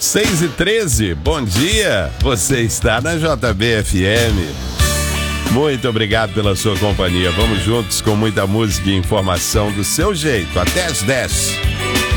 6h13, bom dia, você está na JB-FM. Muito obrigado pela sua companhia, vamos juntos com muita música e informação do seu jeito, até as 10.